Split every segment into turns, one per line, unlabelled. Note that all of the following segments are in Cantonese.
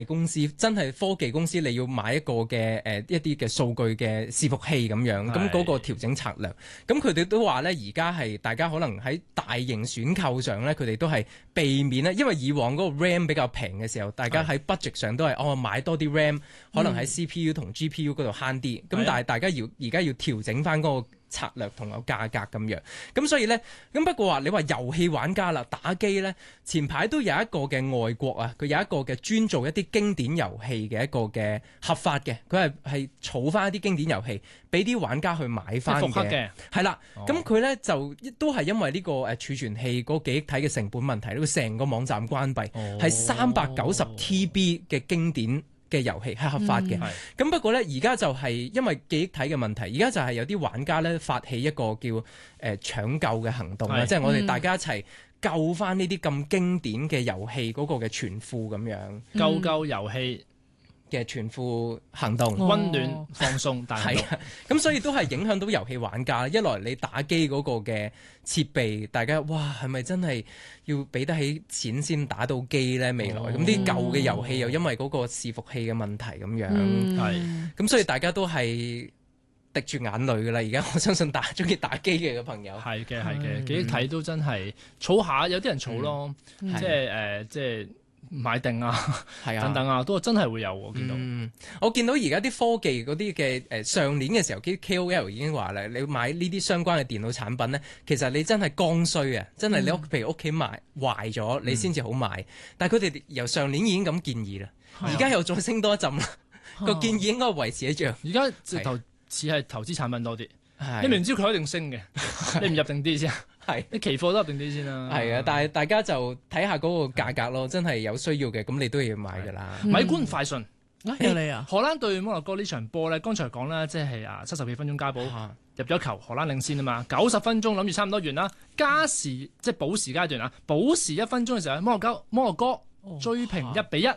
公司真係科技公司，你要買一個嘅一啲嘅數據嘅伺服器咁樣，咁嗰個調整策略，咁佢哋都話咧，而家係大家可能喺大型選購上咧，佢哋都係避免咧，因為以往嗰個 RAM 比較平嘅時候，大家喺 budget 上都係買多啲 RAM，可能喺 CPU 同 GPU 嗰度慳啲，咁但係大家而家要調整翻嗰個策略同個價格咁樣，咁所以呢，咁不過話你話遊戲玩家啦，打機呢，前排都有一個嘅外國啊，佢有一個嘅專做一啲經典遊戲嘅一個嘅合法嘅，佢係儲翻一啲經典遊戲，俾啲玩家去買翻嘅，係啦，咁佢呢就都係因為呢個儲存器嗰記憶體嘅成本問題，呢個成個網站關閉，係390 TB 嘅經典嘅遊戲係合法嘅，咁不過呢，而家就係因為記憶體嘅問題，而家就係有啲玩家呢發起一個叫搶救嘅行動啦，即係我哋大家一齊救翻呢啲咁經典嘅遊戲嗰個嘅存庫咁樣，
救遊戲
嘅存庫行動，
溫暖放鬆，但係
咁所以都係影響到遊戲玩家。一來你打機嗰個嘅設備，大家哇係咪真係要俾得起錢先打到機呢？未來咁啲舊嘅遊戲又因為嗰個伺服器嘅問題咁樣，咁所以大家都係滴住眼淚㗎啦。而家我相信中意打機嘅朋友
係嘅，記憶體都真係儲下，有啲人儲咯，即係買定啊，等等啊，都真係會有我見到。
我見到而家啲科技嗰啲嘅上年嘅時候，啲 KOL 已經話咧，你買呢啲相關嘅電腦產品咧，其實你真係剛需啊，真係你譬如屋企壞咗，你先至好買。但係佢哋由上年已經咁建議啦，而家又再升多一陣啦，個建議應該維持一樣。
而家似係投資產品多啲，你明知佢一定升嘅，你唔入定啲先。你期貨都入定啲先啦。
係啊，但係大家就睇下嗰個價格咯，真係有需要嘅，咁你都要買㗎啦。
米官快訊，
有你啊！
荷蘭對摩洛哥呢場波咧，剛才講啦，即係70幾分鐘加補入咗球，荷蘭領先啊嘛。90分鐘諗住差唔多完啦，加時即係補時階段啊，補時1分鐘嘅時候，摩洛哥追平1-1。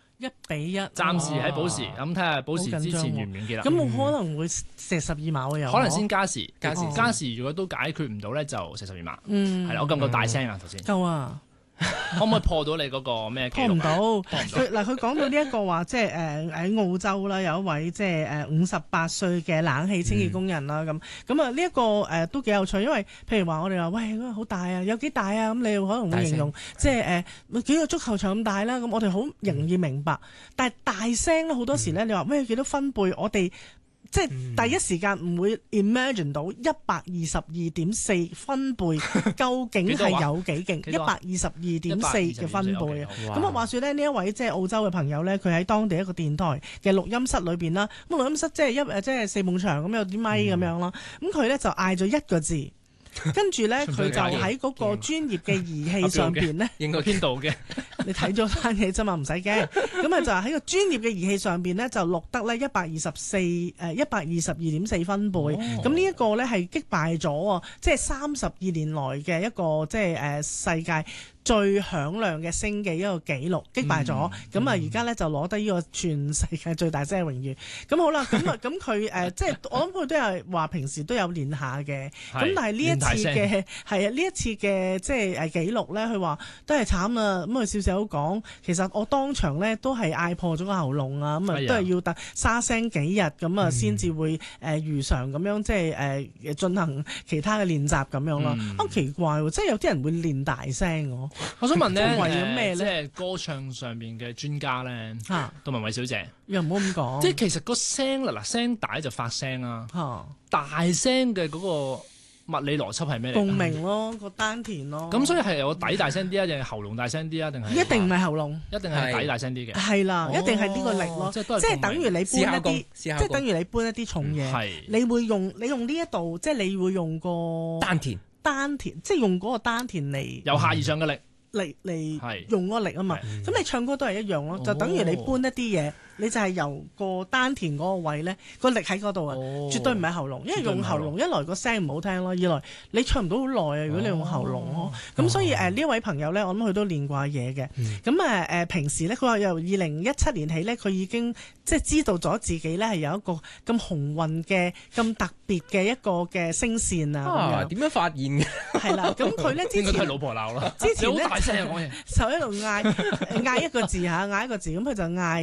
1-1，
暫時喺補時，咁睇下補時之前完唔完結啦。
咁冇可能會射12碼又？
可能先加時，加時如果都解決唔到咧，就射12碼。係啦，我夠唔夠大聲啊？頭先
夠啊！
可唔可以破到你嗰個咩記錄？
破唔到。佢講到呢一個話，即係喺澳洲啦，有一位即係58歲嘅冷氣清潔工人啦，咁啊呢一個都幾有趣，因為譬如話我哋話喂好大啊，有幾大啊？咁你可能會形容即係幾個足球場咁大啦，咁我哋好容易明白。但係大聲咧好多時咧，你話咩幾多分貝？我哋即係第一時間唔會 imagine 到122.4分貝究竟係有幾勁？122.4嘅分貝啊！咁啊話説咧，呢一位即係澳洲嘅朋友咧，佢喺當地一個電台嘅錄音室裏邊啦。咁錄音室即係四埲牆咁有啲咪咁樣啦。咁佢咧就嗌咗一個字。跟住咧，佢就喺嗰個專業嘅儀器上邊咧，
應該編導嘅，
你睇咗翻嘢啫嘛，唔使驚。咁啊就喺個專業嘅儀器上邊咧，就錄得咧122.4分貝。咁呢一個咧係擊敗咗即係32年來嘅一個即係世界最響亮嘅聲嘅一個紀錄，擊敗咗。咁啊而家咧就攞得呢個全世界最大聲嘅榮譽。咁好啦，咁佢即係我諗佢都係話平時都有練下嘅。咁但係呢一次嘅即係紀錄咧，佢話都係慘啦。咁佢少少講，其實我當場咧都係嗌破咗個喉嚨啊，咁啊都係要沙聲幾日咁啊，先至會如常咁樣即係進行其他嘅練習咁樣啦。奇怪喎，即係有啲人會練大聲喎。
我想問咧，
為咗咩咧？
即係歌唱上面嘅專家咧，杜文慧小姐，
又唔好咁講。
即係其實個聲嗱聲帶就發聲啊，大聲嘅嗰個物理邏輯係咩嚟？
共鳴咯，個丹田咯。
咁所以係有底大聲啲啊，定係喉嚨大聲啲啊，定係？
一定唔係喉嚨，
一定係底大聲啲嘅。
係啦，一定係呢個力咯，即係等於你搬一啲，即係等於你搬一啲重嘢。你用呢一度，即係你會用個
丹田，
即係用嗰個丹田嚟
由下而上嘅力
嚟用嗰個力啊嘛。咁你唱歌都係一樣咯，就等於你搬一啲嘢。你就係由個丹田嗰個位咧，個力喺嗰度啊，絕對唔係喉嚨，因為用喉嚨一來個聲唔好聽咯，二來你唱唔到好耐啊。如果你用喉嚨咯，咁所以呢位朋友咧，我諗佢都練過嘢嘅。咁平時咧，佢話由2017年起咧，佢已經即係知道咗自己咧係有一個咁雄渾嘅、咁特別嘅一個嘅聲線啊。
點樣發現嘅？
係啦，咁佢咧之前
應該都係老婆鬧啦。
之前咧
大聲講嘢，
就喺度嗌一個字嚇，嗌一個字，咁佢就嗌